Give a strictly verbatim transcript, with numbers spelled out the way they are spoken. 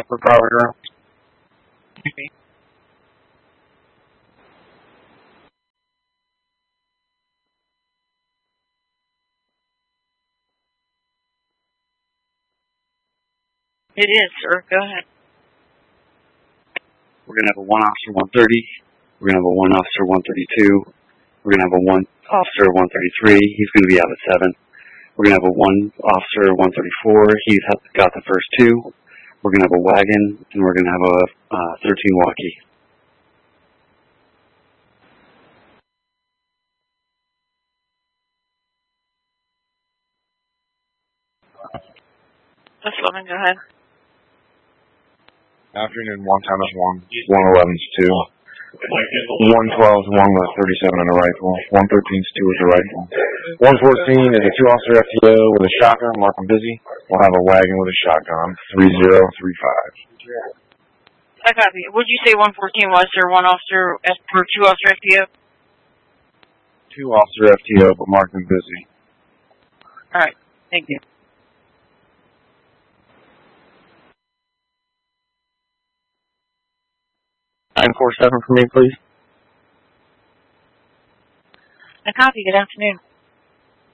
for Carter. It is, sir. Go ahead. We're going to have a one officer one thirty. We're going to have a one officer one thirty-two. We're going to have a one officer one thirty-three. He's going to be out at seven. We're going to have a one officer one thirty-four. He's got the first two. We're going to have a wagon, and we're going to have a uh, thirteen walkie. That's eleven. Go ahead. Afternoon, one time is one. one eleven is two. one twelve is one with a thirty-seven and a rifle. one thirteen is two with a rifle. one fourteen is a two-officer F T O with a shotgun, mark them busy. We'll have a wagon with a shotgun, three zero three five. I copy. What did you say one fourteen was, sir? One officer, or two officer F T O? Two-officer F T O, but mark them busy. All right. Thank you. nine four seven for me, please. I copy. Good afternoon.